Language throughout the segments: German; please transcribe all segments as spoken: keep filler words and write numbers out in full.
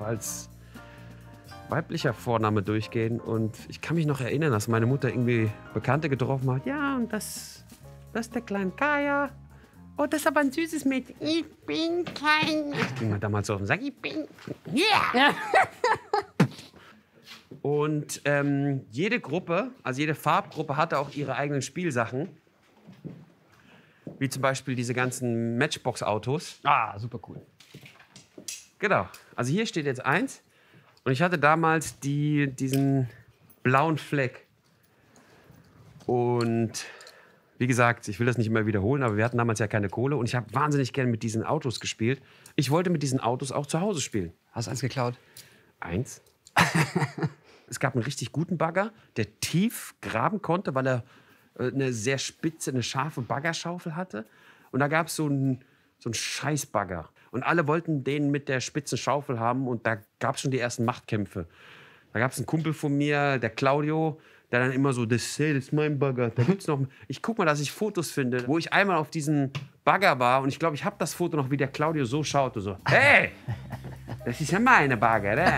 als weiblicher Vorname durchgehen. Und ich kann mich noch erinnern, dass meine Mutter irgendwie Bekannte getroffen hat. Ja, und das, das ist der kleine Kaya. Oh, das ist aber ein süßes Mädchen. Ich bin kein... Ich ging mal damals so auf und sag, ich bin... Yeah! Und ähm, jede Gruppe, also jede Farbgruppe hatte auch ihre eigenen Spielsachen. Wie zum Beispiel diese ganzen Matchbox-Autos. Ah, super cool. Genau. Also hier steht jetzt eins. Und ich hatte damals die, diesen blauen Fleck. Und wie gesagt, ich will das nicht immer wiederholen, aber wir hatten damals ja keine Kohle. Und ich habe wahnsinnig gern mit diesen Autos gespielt. Ich wollte mit diesen Autos auch zu Hause spielen. Hast du eins geklaut? Eins. Es gab einen richtig guten Bagger, der tief graben konnte, weil er äh, eine sehr spitze, eine scharfe Baggerschaufel hatte. Und da gab es so einen so einen Scheißbagger. Und alle wollten den mit der spitzen Schaufel haben. Und da gab es schon die ersten Machtkämpfe. Da gab es einen Kumpel von mir, der Claudio, der dann immer so, das, hey, das ist mein Bagger. Da gibt's noch. Ich guck mal, dass ich Fotos finde, wo ich einmal auf diesen Bagger war. Und ich glaube, ich habe das Foto noch, wie der Claudio so schaute. So, hey, das ist ja meine Bagger, ne?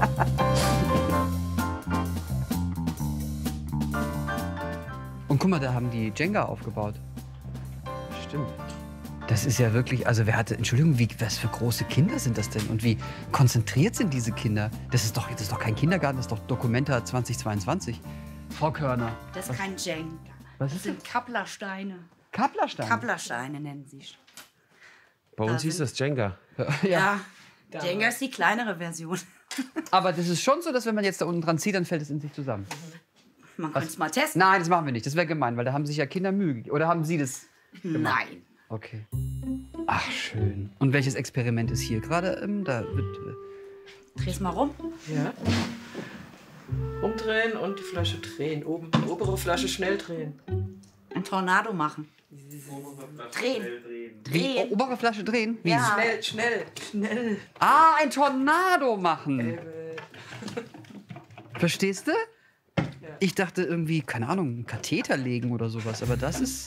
Und guck mal, da haben die Jenga aufgebaut. Stimmt. Das ist ja wirklich, also wer hatte, Entschuldigung, wie, was für große Kinder sind das denn? Und wie konzentriert sind diese Kinder? Das ist doch, das ist doch kein Kindergarten, das ist doch Documenta zweitausendzweiundzwanzig. Frau Körner. Das ist kein Jenga. Was Das ist sind Kapplersteine. Kapplerstein? Kapplersteine nennen sie es. Bei uns Da hieß sind- das Jenga. Ja. Jenga ist die kleinere Version. Aber das ist schon so, dass wenn man jetzt da unten dran zieht, dann fällt es in sich zusammen. Man könnte es mal testen. Nein, das machen wir nicht. Das wäre gemein, weil da haben sich ja Kinder Mühe gegeben. Oder haben Sie das? Nein. Okay. Ach, schön. Und welches Experiment ist hier gerade? Ähm, da wird, äh, Dreh's mal rum. Ja. Umdrehen und die Flasche drehen. Oben, die obere Flasche schnell drehen. Ein Tornado machen. Drehen. wie, Drehen. o- obere Flasche drehen? Wie? Ja. Schnell, schnell, schnell. Ah, ein Tornado machen. Verstehst du? Ich dachte irgendwie, keine Ahnung, einen Katheter legen oder sowas. Aber das ist...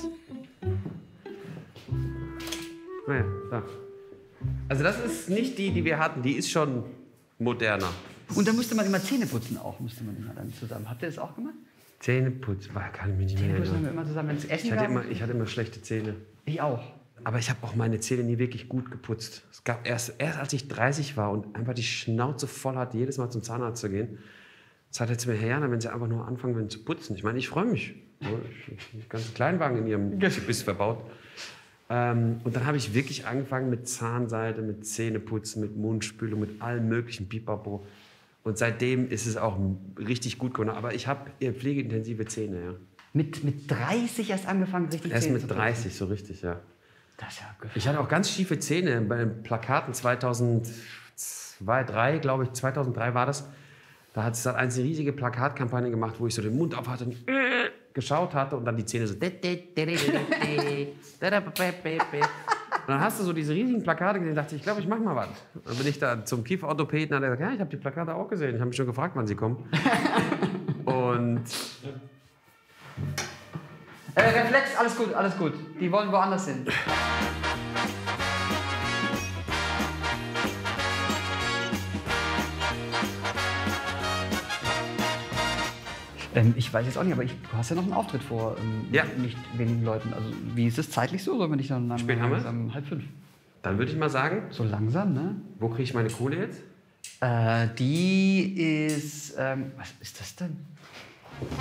Naja, da. Also das ist nicht die, die wir hatten. Die ist schon moderner. Und da musste man immer Zähne putzen auch, musste man immer dann zusammen. Habt ihr das auch gemacht? Zähneputz, boah, kann ich mich nicht mehr Putzen haben erinnern. wir immer zusammen, wenn es Essen Ich hatte, gab. immer, ich hatte immer schlechte Zähne. Ich auch. Aber ich habe auch meine Zähne nie wirklich gut geputzt. Es gab erst, erst als ich dreißig war und einfach die Schnauze voll hatte, jedes Mal zum Zahnarzt zu gehen, sagt er zu mir, Herr Jana, wenn Sie einfach nur anfangen würden zu putzen. Ich meine, ich freue mich. So, ich- Den ganzen Kleinwagen in Ihrem Gebiss verbaut. Ähm, und dann habe ich wirklich angefangen mit Zahnseide, mit Zähneputzen, mit Mundspülung, mit allem möglichen Pipapo. Und seitdem ist es auch richtig gut geworden. Aber ich habe eher pflegeintensive Zähne, ja. Mit, mit dreißig erst angefangen, richtig Erst Zähne mit zu putzen. dreißig, so richtig, ja. Das ist ja gefährlich. Ich hatte auch ganz schiefe Zähne bei den Plakaten zweitausendzwei, zweitausenddrei, glaube ich, zweitausenddrei war das. Da hat es dann eine riesige Plakatkampagne gemacht, wo ich so den Mund auf hatte und äh, geschaut hatte und dann die Zähne so. Und dann hast du so diese riesigen Plakate gesehen und dachte, ich glaube, ich mache mal was. Dann bin ich da zum Kieferorthopäden und hat er gesagt, ja, ich habe die Plakate auch gesehen. Ich habe mich schon gefragt, wann sie kommen. Und Äh, Reflex, alles gut, alles gut. Die wollen woanders hin. Ähm, ich weiß jetzt auch nicht, aber ich, du hast ja noch einen Auftritt vor ähm, Ja. nicht wenigen Leuten. Also wie ist es zeitlich so? Sollen wir nicht dann Spät haben wir es? um halb fünf? dann würde ich mal sagen, So langsam, ne? wo kriege ich meine Kohle jetzt? Äh, die ist, ähm, was ist das denn?